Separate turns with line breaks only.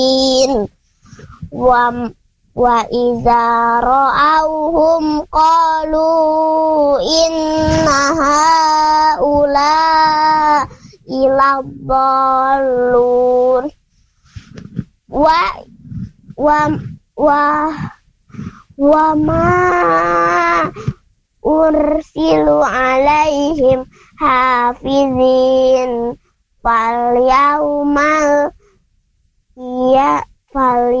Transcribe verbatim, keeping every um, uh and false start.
wa wa iza ra'awhum qalu inna haula ila dhalun wa wa wa wa ma ursilu alaihim hafizin fal yaumal ya fal